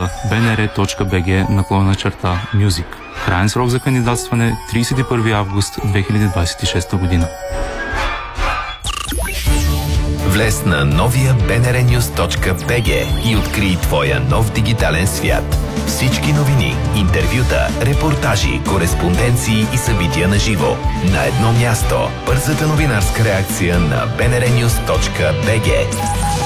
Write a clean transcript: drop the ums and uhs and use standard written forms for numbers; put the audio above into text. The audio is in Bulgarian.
на bnr.bg/music. Краен срок за кандидатстване 31 август 2026 година. Влез на новия bnrnews.bg и открий твоя нов дигитален свят. Всички новини, интервюта, репортажи, кореспонденции и събития на живо. На едно място. Бързата новинарска реакция на bnrnews.bg.